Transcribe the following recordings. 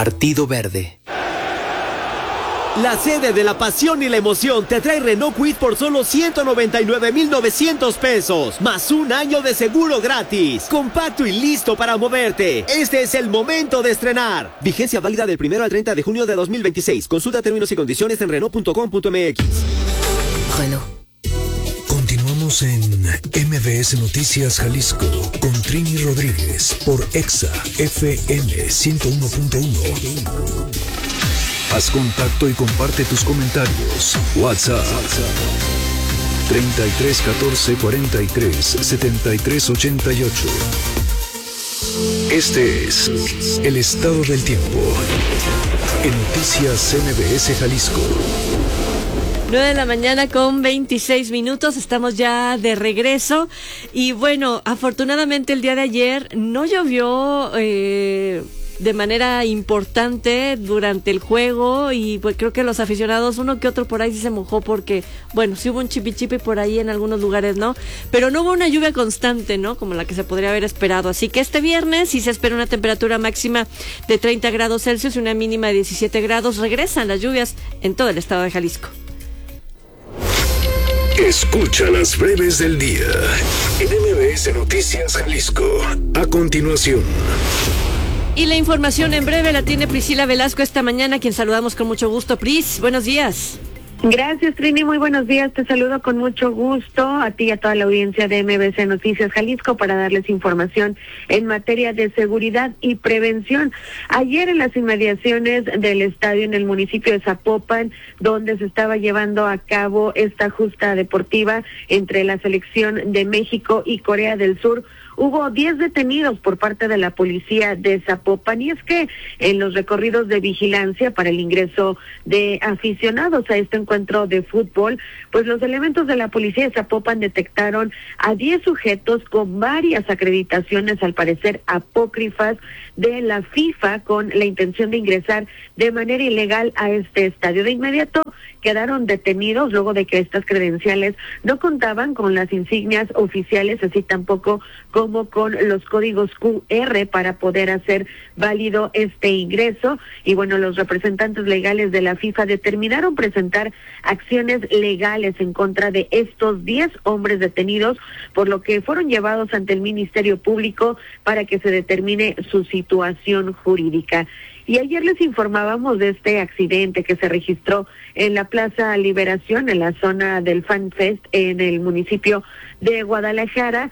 Partido Verde. La sede de la pasión y la emoción te trae Renault Kwid por solo 199,900 pesos, más un año de seguro gratis. Compacto y listo para moverte. Este es el momento de estrenar. Vigencia válida del 1 al 30 de junio de 2026. Consulta términos y condiciones en Renault.com.mx. Renault. Continuamos en MBS Noticias Jalisco con Trini Rodríguez por Exa FM 101.1. Haz contacto y comparte tus comentarios. WhatsApp 33 14 43 73 88. Este es el estado del tiempo en Noticias MBS Jalisco. 9 de la mañana con 26 minutos, estamos ya de regreso y bueno, afortunadamente el día de ayer no llovió de manera importante durante el juego y pues creo que los aficionados, uno que otro por ahí sí se mojó porque, bueno, sí hubo un chipi por ahí en algunos lugares, ¿no? Pero no hubo una lluvia constante, ¿no? Como la que se podría haber esperado. Así que este viernes sí se espera una temperatura máxima de 30 grados Celsius y una mínima de 17 grados. Regresan las lluvias en todo el estado de Jalisco. Escucha las breves del día en MBS Noticias Jalisco. A continuación. Y la información en breve la tiene Priscila Velasco esta mañana, quien saludamos con mucho gusto. Pris, buenos días. Gracias, Trini, muy buenos días. Te saludo con mucho gusto a ti y a toda la audiencia de MBC Noticias Jalisco para darles información en materia de seguridad y prevención. Ayer en las inmediaciones del estadio en el municipio de Zapopan, donde se estaba llevando a cabo esta justa deportiva entre la selección de México y Corea del Sur, hubo 10 detenidos por parte de la policía de Zapopan, y es que en los recorridos de vigilancia para el ingreso de aficionados a este encuentro de fútbol, pues los elementos de la policía de Zapopan detectaron a 10 sujetos con varias acreditaciones, al parecer apócrifas, de la FIFA con la intención de ingresar de manera ilegal a este estadio. De inmediato quedaron detenidos luego de que estas credenciales no contaban con las insignias oficiales, así tampoco como con los códigos QR para poder hacer válido este ingreso. Y bueno, los representantes legales de la FIFA determinaron presentar acciones legales en contra de estos 10 hombres detenidos, por lo que fueron llevados ante el Ministerio Público para que se determine su situación jurídica. Y ayer les informábamos de este accidente que se registró en la Plaza Liberación, en la zona del Fan Fest, en el municipio de Guadalajara,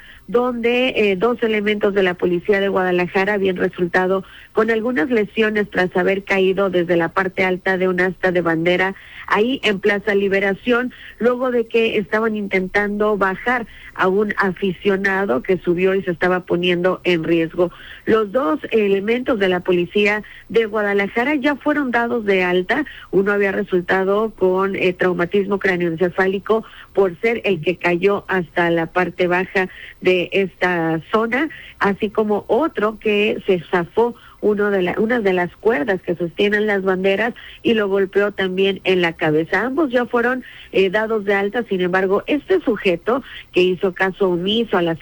donde 2 elementos de la policía de Guadalajara habían resultado con algunas lesiones tras haber caído desde la parte alta de un asta de bandera ahí en Plaza Liberación, luego de que estaban intentando bajar a un aficionado que subió y se estaba poniendo en riesgo. Los 2 elementos de la policía de Guadalajara ya fueron dados de alta. Uno había resultado con traumatismo cráneoencefálico por ser el que cayó hasta la parte baja de esta zona, así como otro que se zafó una de las cuerdas que sostienen las banderas y lo golpeó también en la cabeza. Ambos ya fueron dados de alta. Sin embargo, este sujeto que hizo caso omiso a las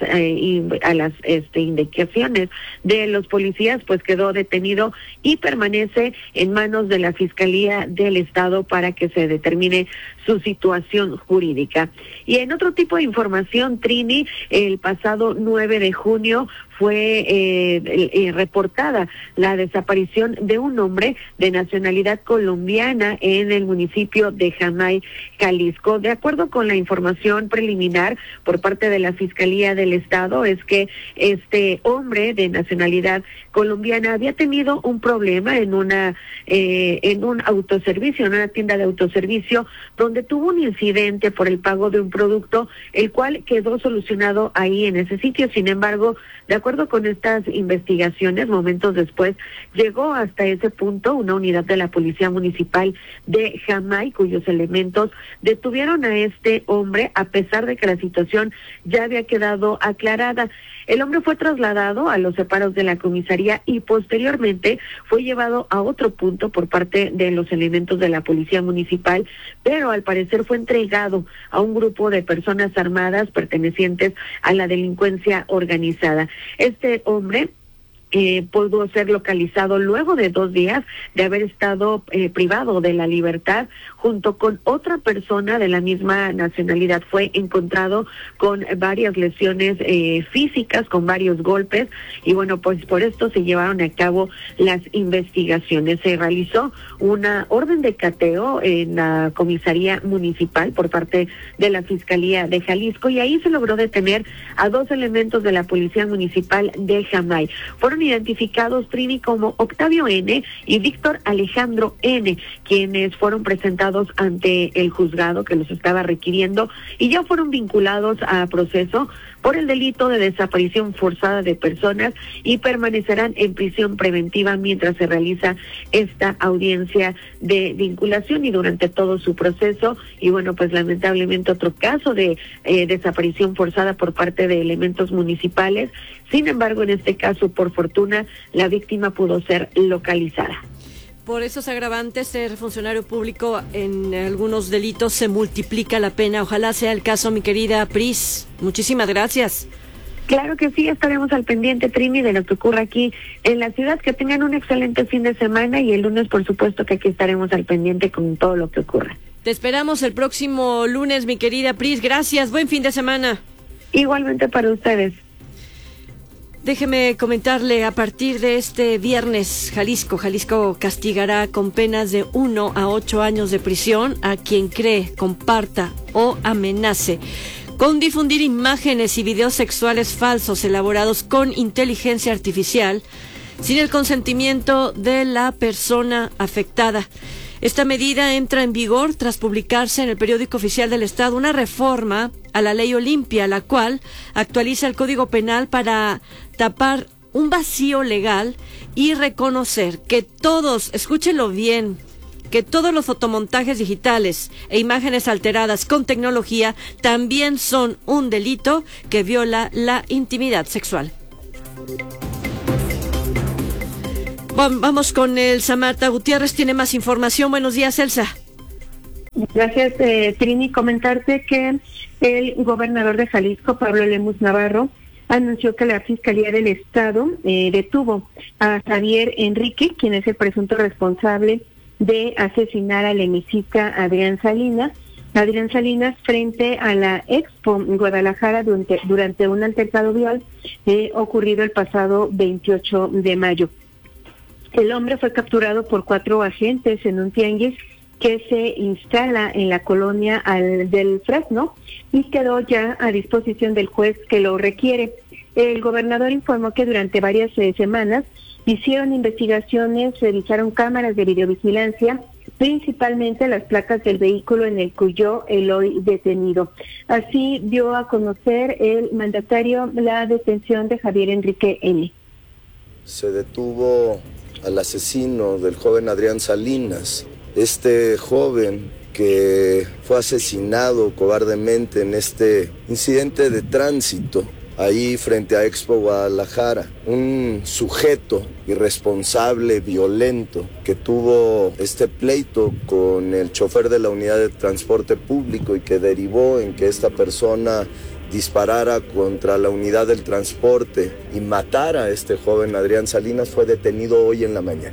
indicaciones de los policías, pues quedó detenido y permanece en manos de la Fiscalía del Estado para que se determine su situación jurídica. Y en otro tipo de información, Trini, el pasado 9 de junio fue reportada la desaparición de un hombre de nacionalidad colombiana en el municipio de Jamay, Jalisco. De acuerdo con la información preliminar por parte de la Fiscalía del Estado, es que este hombre de nacionalidad colombiana había tenido un problema en un autoservicio, en una tienda de autoservicio, donde tuvo un incidente por el pago de un producto, el cual quedó solucionado ahí en ese sitio. Sin embargo, de acuerdo con estas investigaciones, momentos después llegó hasta ese punto una unidad de la Policía Municipal de Jamay, cuyos elementos detuvieron a este hombre a pesar de que la situación ya había quedado aclarada. El hombre fue trasladado a los separos de la comisaría y posteriormente fue llevado a otro punto por parte de los elementos de la Policía Municipal, pero al parecer fue entregado a un grupo de personas armadas pertenecientes a la delincuencia organizada. Este hombre pudo ser localizado luego de 2 días de haber estado privado de la libertad junto con otra persona de la misma nacionalidad. Fue encontrado con varias lesiones físicas, con varios golpes, y bueno, pues por esto se llevaron a cabo las investigaciones. Se realizó una orden de cateo en la comisaría municipal por parte de la Fiscalía de Jalisco, y ahí se logró detener a 2 elementos de la Policía Municipal de Jamay. Fueron identificados, Trini, como Octavio N. y Víctor Alejandro N., quienes fueron presentados ante el juzgado que los estaba requiriendo y ya fueron vinculados a proceso por el delito de desaparición forzada de personas y permanecerán en prisión preventiva mientras se realiza esta audiencia de vinculación y durante todo su proceso. Y bueno, pues lamentablemente otro caso de desaparición forzada por parte de elementos municipales. Sin embargo, en este caso, por fortuna, la víctima pudo ser localizada. Por esos agravantes, ser funcionario público en algunos delitos se multiplica la pena. Ojalá sea el caso, mi querida Pris. Muchísimas gracias. Claro que sí, estaremos al pendiente, Trini, de lo que ocurra aquí en la ciudad. Que tengan un excelente fin de semana y el lunes, por supuesto, que aquí estaremos al pendiente con todo lo que ocurra. Te esperamos el próximo lunes, mi querida Pris. Gracias, buen fin de semana. Igualmente para ustedes. Déjeme comentarle, a partir de este viernes, Jalisco castigará con penas de 1 a 8 años de prisión a quien cree, comparta o amenace con difundir imágenes y videos sexuales falsos elaborados con inteligencia artificial sin el consentimiento de la persona afectada. Esta medida entra en vigor tras publicarse en el Periódico Oficial del Estado una reforma a la Ley Olimpia, la cual actualiza el Código Penal para tapar un vacío legal y reconocer que todos, escúchenlo bien, que todos los fotomontajes digitales e imágenes alteradas con tecnología también son un delito que viola la intimidad sexual. Vamos con Elsa Marta Gutiérrez, tiene más información. Buenos días, Elsa. Gracias, Trini. Comentarte que el gobernador de Jalisco, Pablo Lemus Navarro, anunció que la Fiscalía del Estado detuvo a Javier Enrique, quien es el presunto responsable de asesinar al hemicida Adrián Salinas frente a la Expo en Guadalajara durante un altercado vial ocurrido el pasado 28 de mayo. El hombre fue capturado por 4 agentes en un tianguis que se instala en la colonia del Fresno y quedó ya a disposición del juez que lo requiere. El gobernador informó que durante varias semanas hicieron investigaciones, revisaron cámaras de videovigilancia, principalmente las placas del vehículo en el que huyó el hoy detenido. Así dio a conocer el mandatario la detención de Javier Enrique N. Se detuvo al asesino del joven Adrián Salinas. Este joven que fue asesinado cobardemente en este incidente de tránsito ahí frente a Expo Guadalajara, un sujeto irresponsable, violento, que tuvo este pleito con el chofer de la unidad de transporte público y que derivó en que esta persona disparara contra la unidad del transporte y matara a este joven Adrián Salinas, fue detenido hoy en la mañana.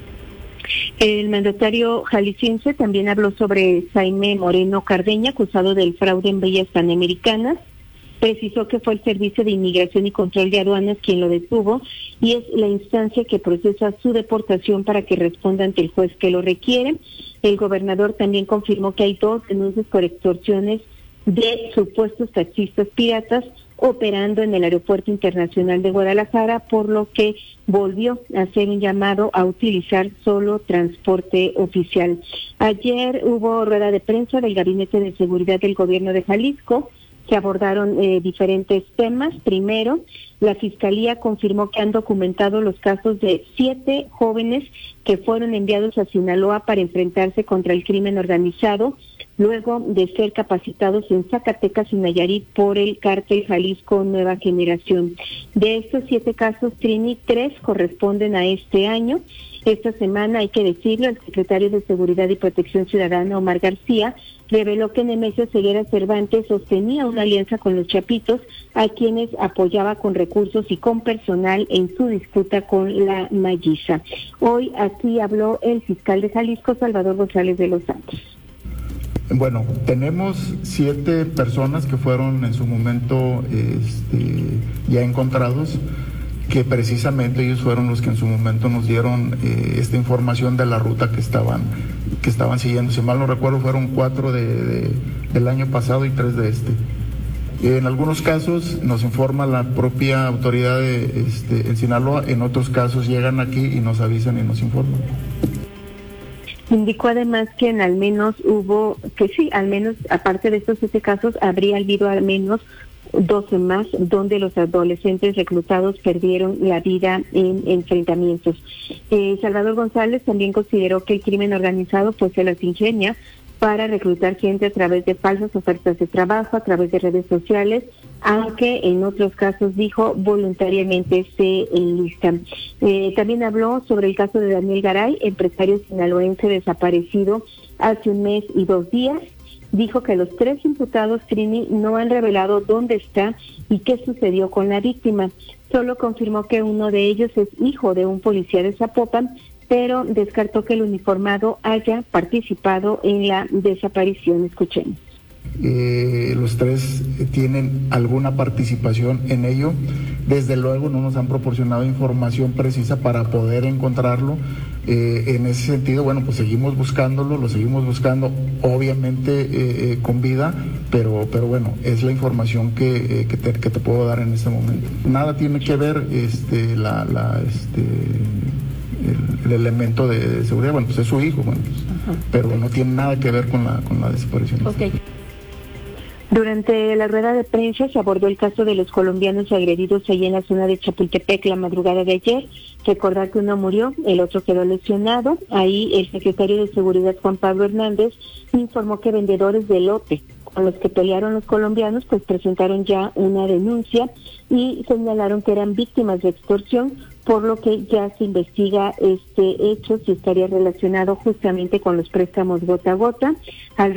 El mandatario jalisciense también habló sobre Jaime Moreno Cardeña, acusado del fraude en Bellas Panamericanas. Precisó que fue el Servicio de Inmigración y Control de Aduanas quien lo detuvo y es la instancia que procesa su deportación para que responda ante el juez que lo requiere. El gobernador también confirmó que hay 2 denuncias por extorsiones de supuestos taxistas piratas operando en el Aeropuerto Internacional de Guadalajara, por lo que volvió a hacer un llamado a utilizar solo transporte oficial. Ayer hubo rueda de prensa del Gabinete de Seguridad del Gobierno de Jalisco. Se abordaron diferentes temas. Primero, la Fiscalía confirmó que han documentado los casos de 7 jóvenes que fueron enviados a Sinaloa para enfrentarse contra el crimen organizado luego de ser capacitados en Zacatecas y Nayarit por el Cártel Jalisco Nueva Generación. De estos 7 casos, Trini, 3 corresponden a este año. Esta semana, hay que decirlo, el secretario de Seguridad y Protección Ciudadana, Omar García, reveló que Nemesio Ceguera Cervantes sostenía una alianza con los Chapitos, a quienes apoyaba con recursos y con personal en su disputa con la Malliza. Hoy aquí habló el fiscal de Jalisco, Salvador González de los Santos. Bueno, tenemos 7 personas que fueron en su momento ya encontrados, que precisamente ellos fueron los que en su momento nos dieron esta información de la ruta que estaban siguiendo. Si mal no recuerdo, fueron 4 del año pasado y 3 de este. En algunos casos nos informa la propia autoridad en Sinaloa, en otros casos llegan aquí y nos avisan y nos informan. Indicó además que al menos aparte de estos 7 casos, habría habido al menos 12 más donde los adolescentes reclutados perdieron la vida en enfrentamientos. Salvador González también consideró que el crimen organizado pues se las ingenia para reclutar gente a través de falsas ofertas de trabajo, a través de redes sociales, aunque en otros casos, dijo, voluntariamente se enlistan. También habló sobre el caso de Daniel Garay, empresario sinaloense desaparecido hace 1 mes y 2 días. Dijo que los 3 imputados, Trini, no han revelado dónde está y qué sucedió con la víctima. Solo confirmó que uno de ellos es hijo de un policía de Zapopan, pero descartó que el uniformado haya participado en la desaparición. Escuchemos. Los 3 tienen alguna participación en ello. Desde luego no nos han proporcionado información precisa para poder encontrarlo. En ese sentido, bueno, pues seguimos buscándolo, lo seguimos buscando, obviamente con vida, pero bueno, es la información que te puedo dar en este momento. Nada tiene que ver el elemento de seguridad, bueno, pues es su hijo, bueno, pues, pero no tiene nada que ver con la desaparición. Okay. Durante la rueda de prensa se abordó el caso de los colombianos agredidos allí en la zona de Chapultepec la madrugada de ayer. Recordar que uno murió, el otro quedó lesionado. Ahí el secretario de Seguridad, Juan Pablo Hernández, informó que vendedores de elote con los que pelearon los colombianos pues presentaron ya una denuncia y señalaron que eran víctimas de extorsión, por lo que ya se investiga este hecho si estaría relacionado justamente con los préstamos gota a gota.